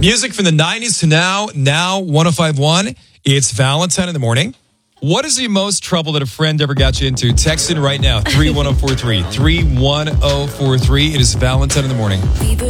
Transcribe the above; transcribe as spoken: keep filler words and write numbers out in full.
Music from the nineties to now, now one oh five point one. It's Valentine in the morning. What is the most trouble that a friend ever got you into? Text in right now, three one oh four three, three one oh four three. It is Valentine in the morning.